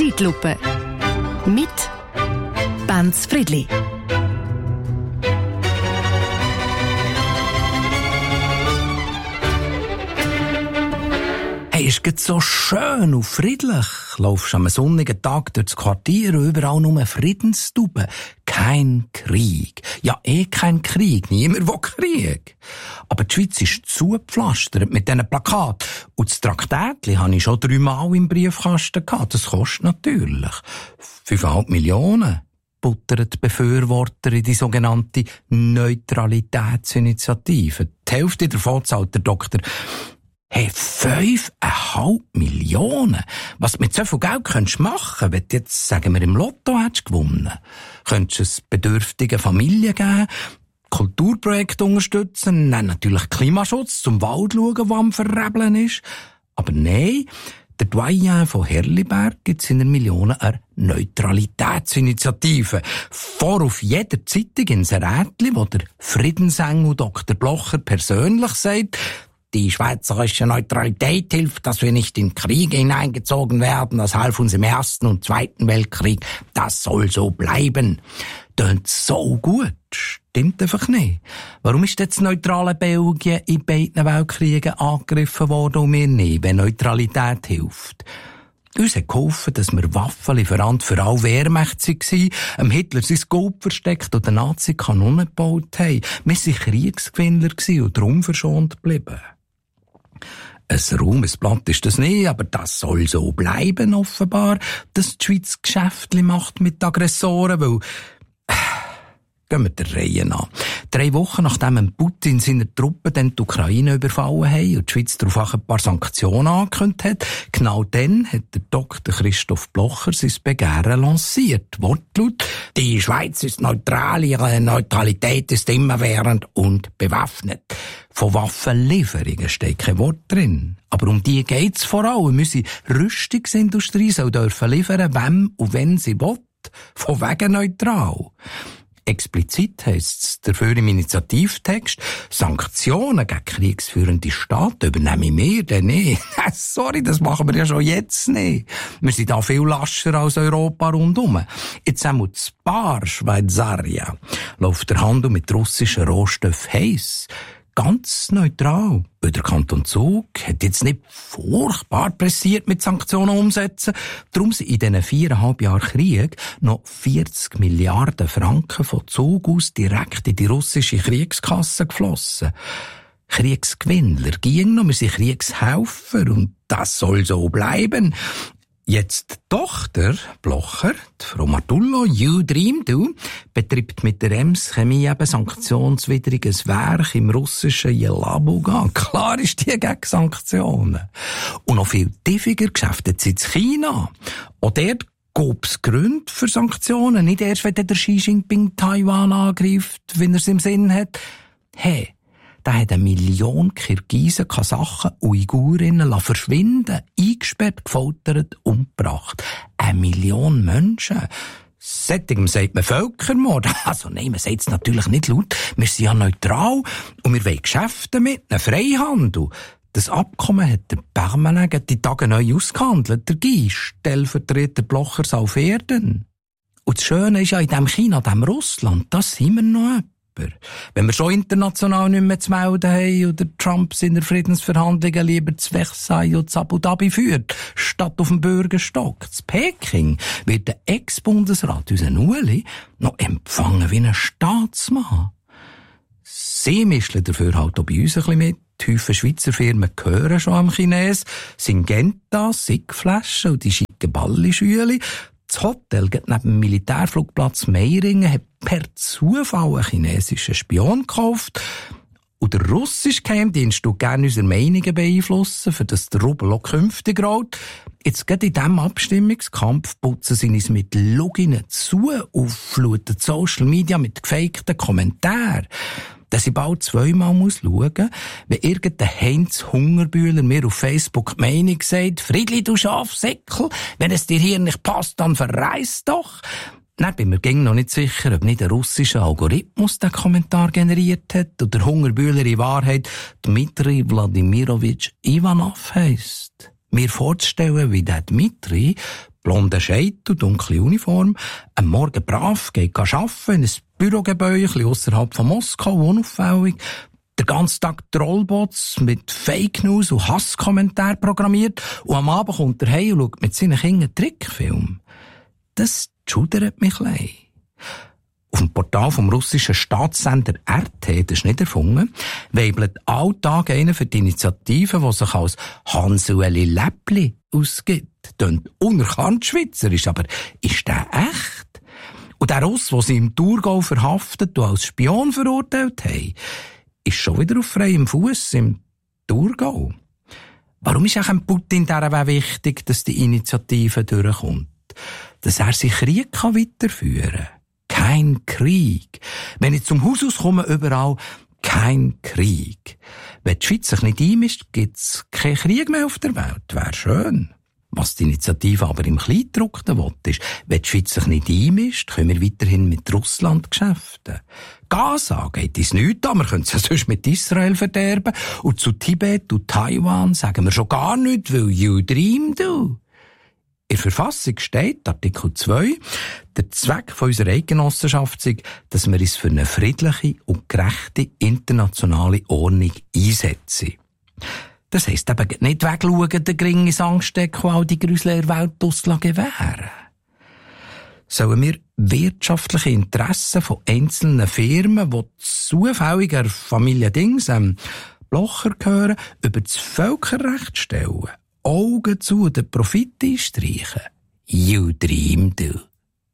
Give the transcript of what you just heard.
Zeitlupe mit Benz Friedli. Hey, es geht so schön und friedlich. Laufst am sonnigen Tag durch das Quartier und überall nur Friedenstuben. Kein Krieg. Ja, kein Krieg. Niemand will Krieg. Aber die Schweiz ist zugepflastert mit diesen Plakaten. Und das Traktätchen habe ich schon 3 Mal im Briefkasten gehabt. Das kostet natürlich 5,5 Millionen. Buttern die Befürworter in die sogenannte Neutralitätsinitiative. Die Hälfte davon zahlt der Doktor. Hey, 5,5 Millionen? Was du mit so viel Geld könntest machen, wenn du jetzt, sagen wir, im Lotto hättest gewonnen? Könntest du es bedürftigen Familien geben, Kulturprojekte unterstützen, dann natürlich Klimaschutz, zum Wald schauen, der am Verrebeln ist. Aber nein, der Doyen von Herliberg gibt seiner Millionen eine Neutralitätsinitiative. Vor auf jeder Zeitung in Rätli, wo der Friedensengel Dr. Blocher persönlich sagt, die schweizerische Neutralität hilft, dass wir nicht in Kriege hineingezogen werden. Das half uns im Ersten und Zweiten Weltkrieg. Das soll so bleiben. Tönt so gut. Stimmt einfach nicht. Warum ist jetzt das neutrale Belgien in beiden Weltkriegen angegriffen worden und wir nicht, wenn Neutralität hilft? Uns hat geholfen, dass wir Waffenlieferant für alle Wehrmächte waren, Hitler sein Gold versteckt und den Nazi Kanonen gebaut haben. Wir waren Kriegsgewinner und darum verschont geblieben. Ein Ruhmesblatt ist das nicht, aber das soll so bleiben, offenbar, dass die Schweiz Geschäftli macht mit Aggressoren, weil gehen wir der Reihe nach. 3 Wochen nachdem Putin seine Truppen dann die Ukraine überfallen haben und die Schweiz darauf ein paar Sanktionen angekündigt hat, genau dann hat der Dr. Christoph Blocher sein Begehren lanciert. Wortlaut: Die Schweiz ist neutral, ihre Neutralität ist immerwährend und bewaffnet. Von Waffenlieferungen steht kein Wort drin. Aber um die geht's vor allem. Unsere Rüstungsindustrie soll dürfen liefern, wem und wenn sie will. Von wegen neutral. Explizit heisst es dafür im Initiativtext, Sanktionen gegen kriegsführende Staaten übernehmen wir denn nicht. Sorry, das machen wir ja schon jetzt nicht. Wir sind da viel lascher als Europa rundum. Jetzt haben wir das Bar Schweizaria. Läuft der Handel mit russischen Rohstoffen heiss. Ganz neutral. Weil der Kanton Zug hat jetzt nicht furchtbar pressiert mit Sanktionen umsetzen. Darum sind in diesen 4,5 Jahren Krieg noch 40 Milliarden Franken von Zug aus direkt in die russische Kriegskasse geflossen. Kriegsgewinner ging noch, wir sind Kriegshelfer und das soll so bleiben. Jetzt die Tochter Blocher, die Frau Martullo, You Dream Du, betreibt mit der EMS Chemie eben sanktionswidriges Werk im russischen Jelabuga. Klar ist die gegen Sanktionen. Und noch viel tiefiger geschäftet sie in China. Auch dort gab es Gründe für Sanktionen. Nicht erst, wenn der Xi Jinping Taiwan angreift, wenn er es im Sinn hat. Hey, da hat 1 Million Kirgisen, Kasachen, Uigurinnen verschwinden, eingesperrt, gefoltert, umgebracht. 1 Million Menschen. Sättigem sagt man Völkermord. Also nein, man sagt es natürlich nicht laut. Wir sind ja neutral und wir wollen Geschäfte mit, einen Freihandel. Das Abkommen hat der Permanent die Tage neu ausgehandelt. Der Guy, Stellvertreter Blochers auf Erden. Und das Schöne ist ja in dem China, dem Russland, das sind wir noch. Wenn wir schon international nicht mehr zu melden haben oder Trump seine Friedensverhandlungen lieber zu Versailles und zu Abu Dhabi führt, statt auf dem Bürgerstock. Zu Peking wird der Ex-Bundesrat, unser Ueli, noch empfangen wie ein Staatsmann. Sie mischen dafür halt auch bei uns ein bisschen mit. Die Häufen Schweizer Firmen gehören schon am Chines, Syngenta, Sigflaschen und die schicken Ballischüli. Das Hotel neben dem Militärflugplatz Meiringen hat per Zufall einen chinesischen Spion gekauft. Und der russische Geheimdienst tut gerne unsere Meinungen beeinflussen, für das der Rubel auch künftig rollt. Jetzt gerade in diesem Abstimmungskampf putzen sie uns mit Loginen zu und fluten Social Media mit gefakten Kommentaren. Dass ich bald 2-mal schauen muss, wenn irgendein Heinz Hungerbühler mir auf Facebook die Meinung sagt, Friedli, du Schafsäckel, wenn es dir hier nicht passt, dann verreis doch. Dann bin ich mir noch nicht sicher, ob nicht ein russischer Algorithmus den Kommentar generiert hat oder der Hungerbühler in Wahrheit Dmitri Wladimirovich Ivanov heisst. Mir vorzustellen, wie der Dmitri blonder Scheitel, dunkle Uniform, am Morgen brav, geht arbeiten, in ein Bürogebäude, ein bisschen ausserhalb von Moskau, unauffällig, den ganzen Tag Trollbots mit Fake News und Hasskommentaren programmiert und am Abend kommt er heim und schaut mit seinen Kindern einen Trickfilm. Das schudert mich ein bisschen. Auf dem Portal vom russischen Staatssender RT, das ist nicht erfunden, weibelt alltag einer für die Initiative, die sich als Hansueli Läppli ausgibt. Tönt unerkannt schweizerisch, aber ist der echt? Und der Russ, den sie im Thurgau verhaftet und als Spion verurteilt haben, ist schon wieder auf freiem Fuß im Thurgau. Warum ist auch Putin dieser wichtig, dass die Initiative durchkommt? Dass er sich Krieg weiterführen kann. Kein Krieg. Wenn ich zum Haus auskomme, überall kein Krieg. Wenn die Schweiz sich nicht einmischt, gibt's keinen Krieg mehr auf der Welt. Wäre schön. Was die Initiative aber im Kleingedruckten will, ist, wenn die Schweiz sich nicht einmischt, können wir weiterhin mit Russland geschäften. Gaza geht uns nichts an, wir können es ja sonst mit Israel verderben. Und zu Tibet und Taiwan sagen wir schon gar nichts, weil you dream do. In der Verfassung steht, Artikel 2, der Zweck von unserer Eidgenossenschaft ist, dass wir uns für eine friedliche und gerechte internationale Ordnung einsetzen. Das heisst eben nicht wegschauen, den Gring ins Angst stecken und all die Grüsler in der Welt gewähren. Sollen wir wirtschaftliche Interessen von einzelnen Firmen, die zufälliger Familie Dings, Blocher gehören, über das Völkerrecht stellen? Augen zu, den Profit einstreichen? You dream, du.